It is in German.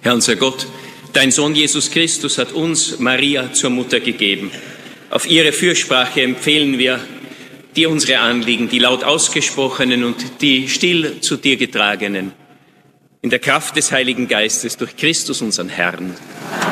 Herr unser Gott, dein Sohn Jesus Christus hat uns Maria zur Mutter gegeben. Auf ihre Fürsprache empfehlen wir dir unsere Anliegen, die laut ausgesprochenen und die still zu dir getragenen. In der Kraft des Heiligen Geistes durch Christus, unseren Herrn.